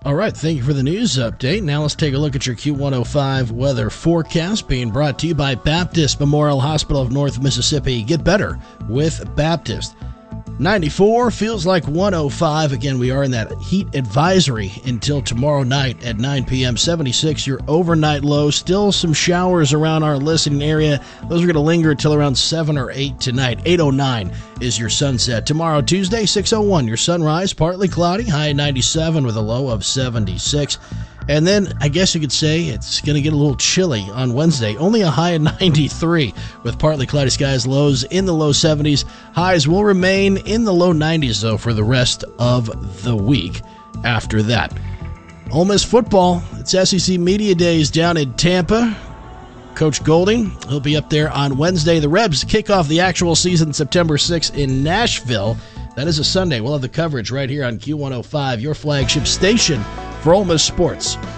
All right, thank you for the news update. Now let's take a look at your Q105 weather forecast being brought to you by Baptist Memorial Hospital of North Mississippi. Get better with Baptist. 94 feels like 105. Again, we are in that heat advisory until tomorrow night at 9 p.m. 76, your overnight low. Still some showers around our listening area. Those are going to linger until around 7 or 8 tonight. 8:09 is your sunset. Tomorrow, Tuesday, 6:01, your sunrise. Partly cloudy, high 97 with a low of 76. And then I guess you could say it's going to get a little chilly on Wednesday. Only a high of 93 with partly cloudy skies, lows in the low 70s. Highs will remain in the low 90s, though, for the rest of the week after that. Ole Miss football, it's SEC Media Days down in Tampa. Coach Golding, he'll be up there on Wednesday. The Rebs kick off the actual season September 6th in Nashville. That is a Sunday. We'll have the coverage right here on Q105, your flagship station for Ole Miss sports.